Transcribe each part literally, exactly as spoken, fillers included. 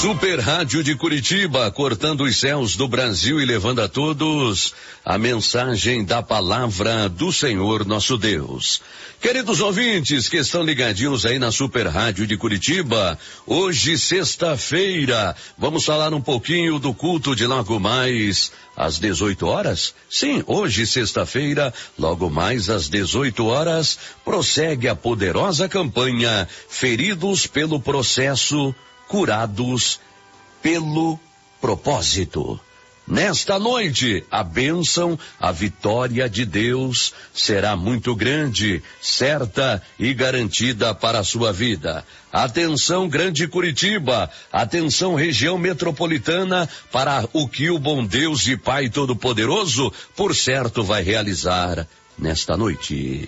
Super Rádio de Curitiba, cortando os céus do Brasil e levando a todos a mensagem da palavra do Senhor nosso Deus. Queridos ouvintes que estão ligadinhos aí na Super Rádio de Curitiba, hoje sexta-feira, vamos falar um pouquinho do culto de logo mais às dezoito horas? Sim, hoje sexta-feira, logo mais às dezoito horas, prossegue a poderosa campanha Feridos pelo Processo, Curados pelo Propósito. Nesta noite, a bênção, a vitória de Deus será muito grande, certa e garantida para a sua vida. Atenção, Grande Curitiba, atenção, região metropolitana, para o que o bom Deus e Pai Todo-Poderoso, por certo, vai realizar nesta noite.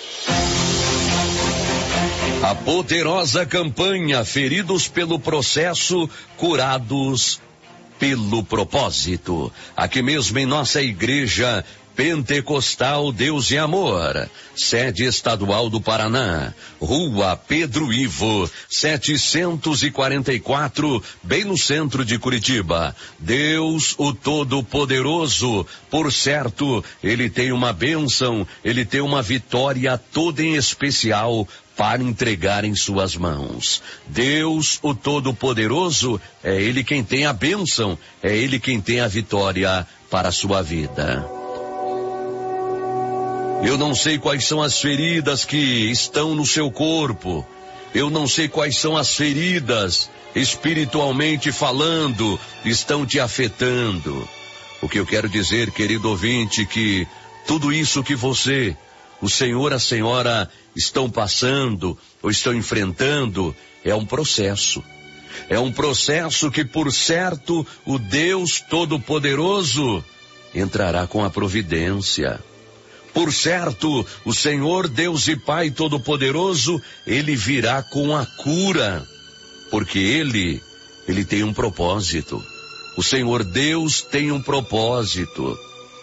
A poderosa campanha Feridos pelo Processo, Curados pelo Propósito. Aqui mesmo em nossa igreja Pentecostal Deus e Amor, sede estadual do Paraná, Rua Pedro Ivo, setecentos e quarenta e quatro, bem no centro de Curitiba. Deus, o Todo-Poderoso, por certo, Ele tem uma bênção, Ele tem uma vitória toda em especial para entregar em suas mãos. Deus, o Todo-Poderoso, é Ele quem tem a bênção, é Ele quem tem a vitória para a sua vida. Eu não sei quais são as feridas que estão no seu corpo. Eu não sei quais são as feridas, espiritualmente falando, estão te afetando. O que eu quero dizer, querido ouvinte, que tudo isso que você, o senhor, a senhora estão passando ou estão enfrentando é um processo. É um processo que, por certo, o Deus Todo-Poderoso entrará com a providência. Por certo, o Senhor Deus e Pai Todo-Poderoso, Ele virá com a cura, porque Ele, Ele tem um propósito. O Senhor Deus tem um propósito.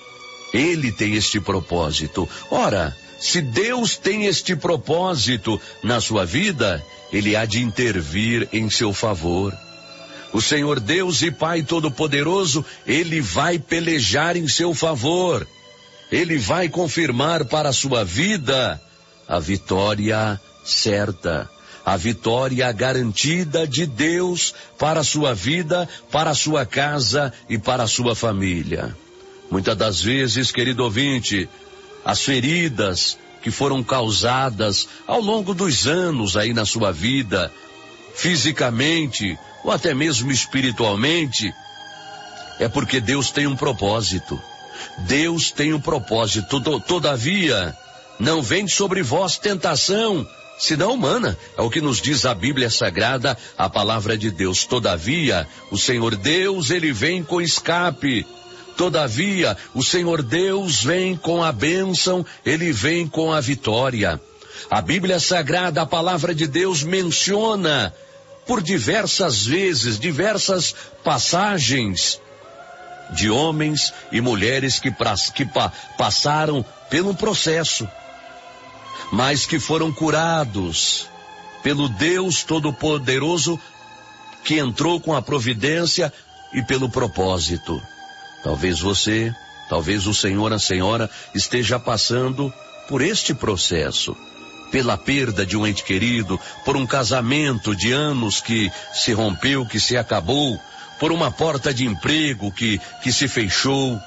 Ele tem este propósito. Ora, se Deus tem este propósito na sua vida, Ele há de intervir em seu favor. O Senhor Deus e Pai Todo-Poderoso, Ele vai pelejar em seu favor. Ele vai confirmar para a sua vida a vitória certa, a vitória garantida de Deus para a sua vida, para a sua casa e para a sua família. Muitas das vezes, querido ouvinte, as feridas que foram causadas ao longo dos anos aí na sua vida, fisicamente ou até mesmo espiritualmente, é porque Deus tem um propósito. Deus tem um propósito. Todavia, não vem sobre vós tentação, senão humana. É o que nos diz a Bíblia Sagrada, a palavra de Deus. Todavia, o Senhor Deus, Ele vem com escape. Todavia, o Senhor Deus vem com a bênção, Ele vem com a vitória. A Bíblia Sagrada, a palavra de Deus menciona por diversas vezes, diversas passagens, de homens e mulheres que, que pa, passaram pelo processo, mas que foram curados pelo Deus Todo-Poderoso, que entrou com a providência e pelo propósito. Talvez você, talvez o senhor, a senhora, esteja passando por este processo, pela perda de um ente querido, por um casamento de anos que se rompeu, que se acabou, por uma porta de emprego que, que se fechou,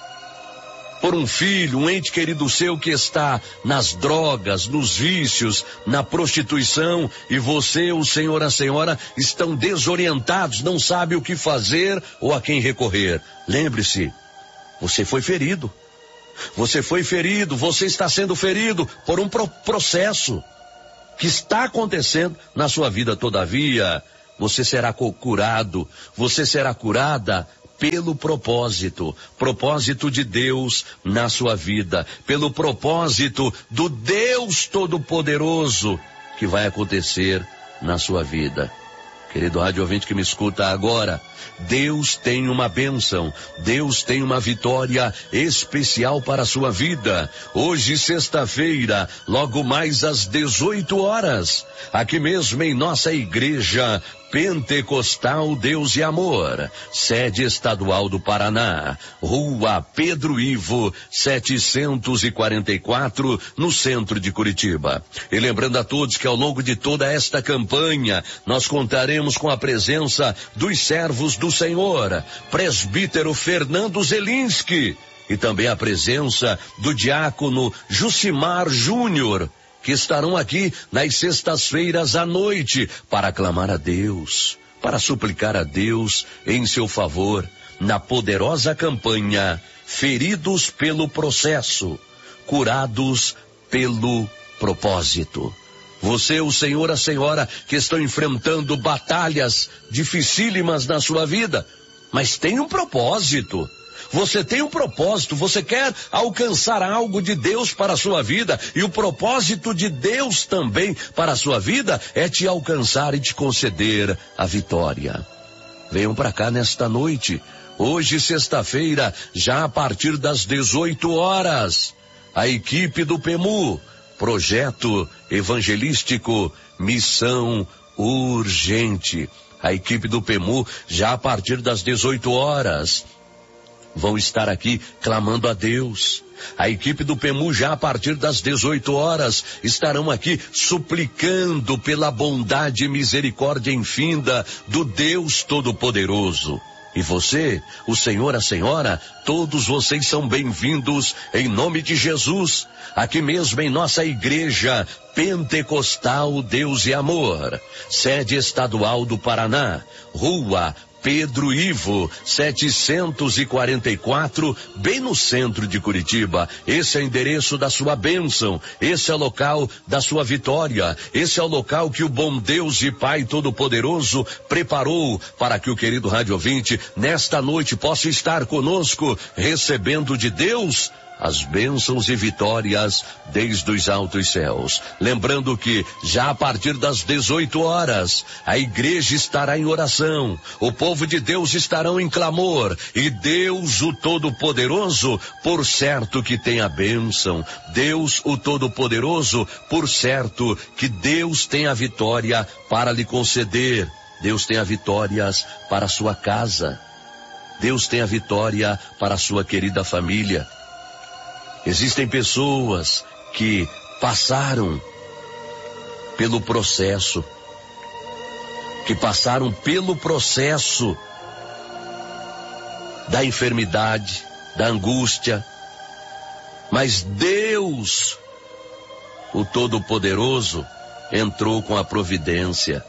por um filho, um ente querido seu que está nas drogas, nos vícios, na prostituição, e você, o senhor, a senhora, estão desorientados, não sabe o que fazer ou a quem recorrer. Lembre-se, você foi ferido. Você foi ferido, você está sendo ferido por um pro- processo que está acontecendo na sua vida. Todavia, você será curado, você será curada pelo propósito, propósito de Deus na sua vida, pelo propósito do Deus Todo-Poderoso que vai acontecer na sua vida. Querido rádio ouvinte que me escuta agora, Deus tem uma bênção, Deus tem uma vitória especial para a sua vida. Hoje, sexta-feira, logo mais às dezoito horas, aqui mesmo em nossa igreja Pentecostal Deus e Amor, sede estadual do Paraná, Rua Pedro Ivo, setecentos e quarenta e quatro, no centro de Curitiba. E lembrando a todos que ao longo de toda esta campanha, nós contaremos com a presença dos servos do Senhor, presbítero Fernando Zelinski, e também a presença do diácono Jucimar Júnior, que estarão aqui nas sextas-feiras à noite para clamar a Deus, para suplicar a Deus em seu favor, na poderosa campanha Feridos pelo Processo, Curados pelo Propósito. Você, o senhor, a senhora que estão enfrentando batalhas dificílimas na sua vida, mas tem um propósito. Você tem um propósito, você quer alcançar algo de Deus para a sua vida, e o propósito de Deus também para a sua vida é te alcançar e te conceder a vitória. Venham para cá nesta noite, hoje sexta-feira, já a partir das dezoito horas, a equipe do P E M U, Projeto Evangelístico Missão Urgente, a equipe do P E M U já a partir das dezoito horas, vão estar aqui clamando a Deus. A equipe do P E M U já a partir das dezoito horas estarão aqui suplicando pela bondade e misericórdia infinda do Deus Todo-Poderoso. E você, o senhor, a senhora, todos vocês são bem-vindos em nome de Jesus, aqui mesmo em nossa igreja Pentecostal Deus e Amor, sede estadual do Paraná, Rua Pedro Ivo, setecentos e quarenta e quatro, bem no centro de Curitiba. Esse é o endereço da sua bênção, esse é o local da sua vitória, esse é o local que o bom Deus e Pai Todo-Poderoso preparou para que o querido rádio ouvinte, nesta noite, possa estar conosco, recebendo de Deus as bênçãos e vitórias desde os altos céus. Lembrando que já a partir das dezoito horas, a igreja estará em oração, o povo de Deus estarão em clamor, e Deus o Todo-Poderoso, por certo que tem a bênção. Deus o Todo-Poderoso, por certo que Deus tem a vitória para lhe conceder. Deus tem a vitórias para a sua casa. Deus tem a vitória para a sua querida família. Existem pessoas que passaram pelo processo, que passaram pelo processo da enfermidade, da angústia, mas Deus, o Todo-Poderoso, entrou com a providência.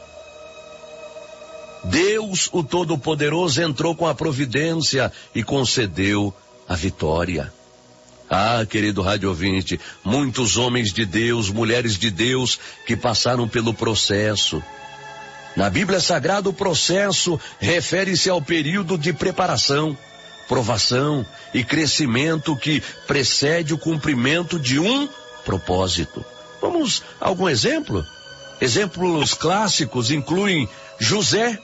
Deus, o Todo-Poderoso, entrou com a providência e concedeu a vitória. Ah, querido rádio ouvinte, muitos homens de Deus, mulheres de Deus que passaram pelo processo. Na Bíblia Sagrada, o processo refere-se ao período de preparação, provação e crescimento que precede o cumprimento de um propósito. Vamos a algum exemplo? Exemplos clássicos incluem José.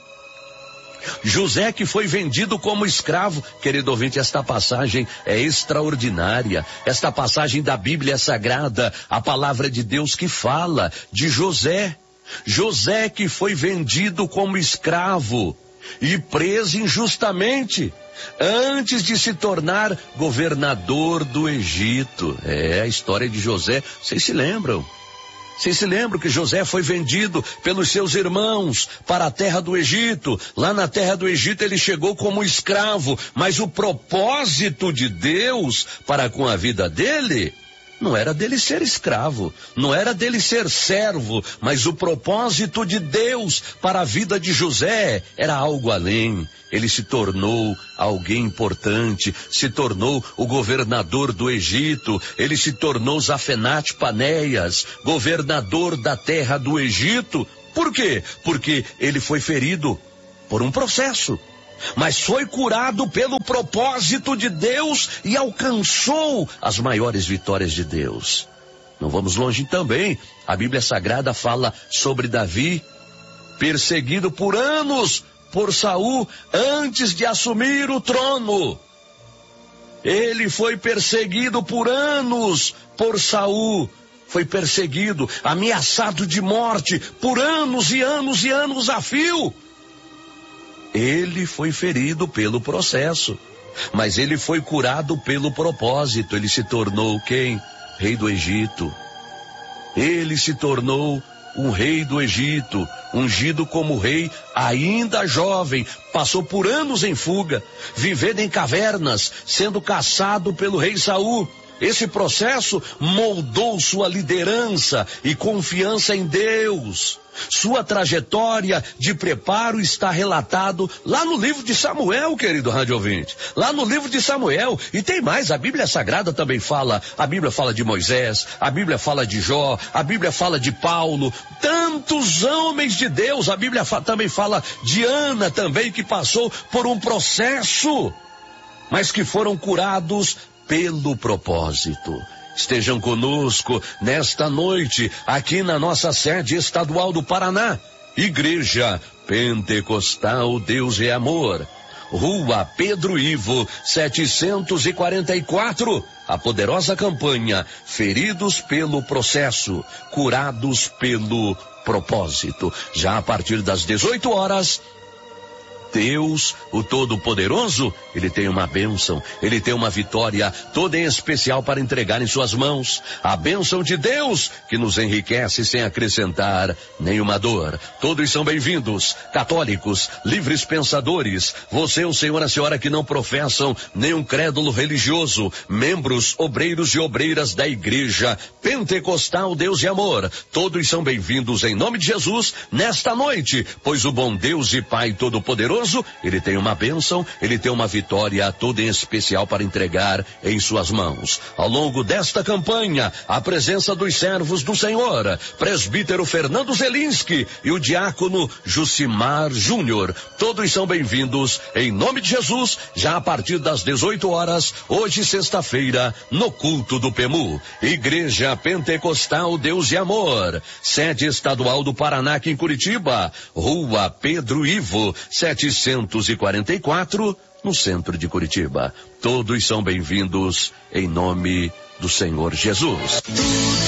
José, que foi vendido como escravo. Querido ouvinte, esta passagem é extraordinária. Esta passagem da Bíblia Sagrada, a palavra de Deus que fala de José. José, que foi vendido como escravo e preso injustamente, antes de se tornar governador do Egito. É a história de José, vocês se lembram? Vocês se lembram que José foi vendido pelos seus irmãos para a terra do Egito? Lá na terra do Egito ele chegou como escravo, mas o propósito de Deus para com a vida dele não era dele ser escravo, não era dele ser servo, mas o propósito de Deus para a vida de José era algo além. Ele se tornou alguém importante, se tornou o governador do Egito, ele se tornou Zafenate Panéias, governador da terra do Egito. Por quê? Porque ele foi ferido por um processo, mas foi curado pelo propósito de Deus e alcançou as maiores vitórias de Deus. Não vamos longe também, a Bíblia Sagrada fala sobre Davi, perseguido por anos por Saul antes de assumir o trono. Ele foi perseguido por anos por Saul, foi perseguido, ameaçado de morte por anos e anos e anos a fio. Ele foi ferido pelo processo, mas ele foi curado pelo propósito. Ele se tornou quem? Rei do Egito. Ele se tornou um rei do Egito, ungido como rei ainda jovem, passou por anos em fuga, vivendo em cavernas, sendo caçado pelo rei Saul. Esse processo moldou sua liderança e confiança em Deus. Sua trajetória de preparo está relatado lá no livro de Samuel, querido rádio ouvinte. Lá no livro de Samuel. E tem mais, a Bíblia Sagrada também fala. A Bíblia fala de Moisés, a Bíblia fala de Jó, a Bíblia fala de Paulo. Tantos homens de Deus. A Bíblia fa- também fala de Ana também, que passou por um processo, mas que foram curados pelo propósito. Estejam conosco nesta noite, aqui na nossa sede estadual do Paraná. Igreja Pentecostal Deus é Amor. Rua Pedro Ivo, setecentos e quarenta e quatro. A poderosa campanha Feridos pelo Processo, Curados pelo Propósito. Já a partir das dezoito horas, Deus, o Todo-Poderoso, Ele tem uma bênção, Ele tem uma vitória toda em especial para entregar em suas mãos. A bênção de Deus que nos enriquece sem acrescentar nenhuma dor. Todos são bem-vindos, católicos, livres pensadores, você, o senhor, a senhora que não professam nenhum crédulo religioso, membros, obreiros e obreiras da Igreja Pentecostal Deus e Amor. Todos são bem-vindos em nome de Jesus nesta noite, pois o bom Deus e Pai Todo-Poderoso, Ele tem uma bênção, Ele tem uma vitória toda em especial para entregar em suas mãos. Ao longo desta campanha, a presença dos servos do Senhor, presbítero Fernando Zelinski e o diácono Jucimar Júnior, todos são bem-vindos em nome de Jesus, já a partir das dezoito horas, hoje sexta-feira, no culto do PEMU. Igreja Pentecostal Deus e Amor, sede estadual do Paraná, aqui em Curitiba, Rua Pedro Ivo, setecentos e quarenta e quatro, no centro de Curitiba. Todos são bem-vindos em nome do Senhor Jesus.